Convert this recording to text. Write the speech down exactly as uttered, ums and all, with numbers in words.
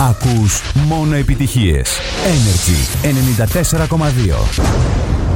Ακούς μόνο επιτυχίες. Energy ενενήντα τέσσερα κόμμα δύο.